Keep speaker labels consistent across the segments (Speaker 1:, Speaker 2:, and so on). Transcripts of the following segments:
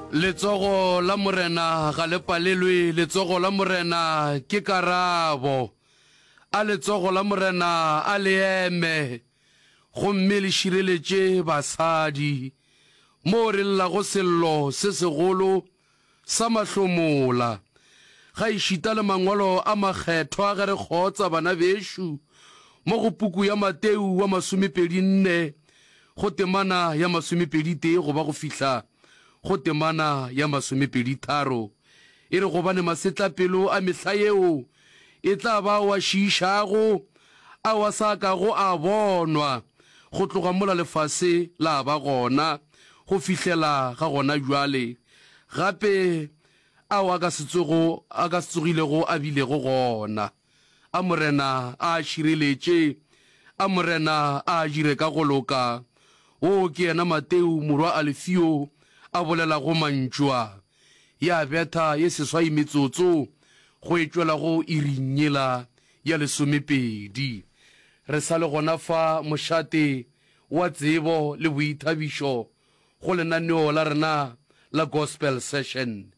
Speaker 1: Letsogo la morena ga le palelwe, letsogo la morena ke karabo. A letsogo la morena a le eme, gomme le šireletše basadi. Mo re lla go sello se segolo sa mahlomola. Ga išita le mangwalo a makgetho a gare kgotsa bana bešo. Mo go puku ya Mateu wa 24 go temana ya 21 go ba go fihla go temana ya 23 e re go bane masetlapelo a mehla yeo e tla ba wa šišago a wa saka go a bonwa go tloga mola lefase la ba gona go fihlela ga gona jwale gape a wa ka setsogilego a bilego gona a morena a šireletše a morena a jire ka go loka o ke yena Mateu morwa Alefio a bolela go mantšwa ya betha ye seswai metsotso go etšwela go irinyela ya 12 re sa le gona fa mošate wa tsebo le boithabišo go lenaneo la rena la gospel session.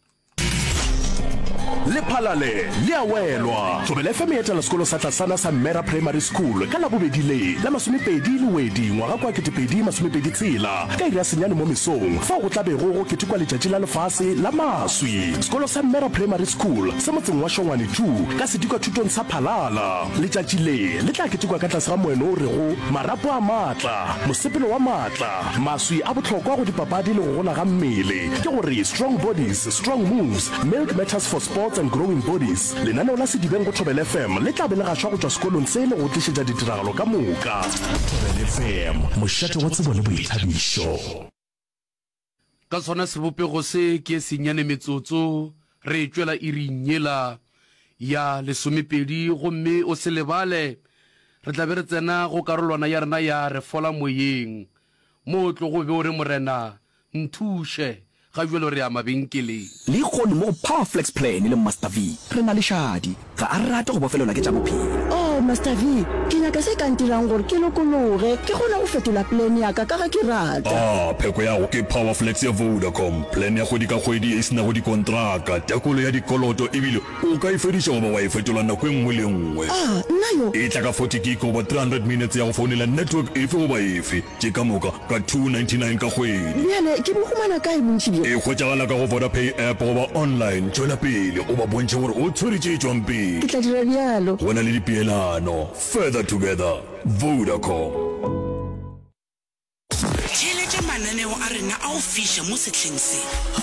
Speaker 2: Le phalale le a welwa Thobela FM ya tla sekolo sa Tlasana sa Mera Primary School ka la bobedi le la 20 le wedi ngwaga kwa 2020 ka ira senyane mo mesong fa go tla bego go ketekwa letšatši la lefase la maswi. Sekolo sa Mera Primary School se motseng wa Shongwane 2 ka sedikwa thutong sa Phalala. Letšatši le tla ketekwa ka tlase ga moeno o rego marapo a matla, mosepelo wa matla, maswi a botlhokwa go dipapadi le go gola ga mmele ke gore strong bodies, strong moves, milk matters for sports and growing bodies. Lenaneo la Sedibeng go Thobela FM le tla be le gašwa go tšwa sekolong se le go tlišetša ditiragalo ka moka. Thobela FM, mošate wa tsebo le boithabišo.
Speaker 1: Ka sona sebopego se ke senyane metsotso re tšwela irinyela ya 12 gomme o se lebale re tla be re tsena go karolwana ya rena ya re fola moyeng mo tlo go be o re morena nthuše ga jwelo re ya mabenkeleng
Speaker 3: le kgone mo Powerflex plan le Master V re na le shadi ga a rata go bofelelwa ke tša bophelo.
Speaker 4: Oh Master V ke nyaka se ka ntirang gore ke lokologe ke gona go fetola plan ya ka ga ke rata.
Speaker 5: Pheko ya go ke Powerflex ya Vodacom, plan ya kgwedi ka kgwedi e sena go dikontraka, tekolo ya dikoloto ebile o ka e fediša goba wa e fetola nako e nngwe le nngwe.
Speaker 4: Nna yo
Speaker 5: e tla ka 40 gig over 300 minutes ya go founela network efe goba efe tše ka moka ka 299 ka kgwedi.
Speaker 4: bjale ke bogumana kae bontši bjo
Speaker 5: e kgwetšagala ka go Vodapay app goba online tšwela pele o ba bontšhe gore o tshweretše tšwang pele
Speaker 4: ke tla dira bjalo
Speaker 5: go na le dipeelano further together Vodacom.
Speaker 6: Tšheletša mananeo a rena a go fiša mo sehleng se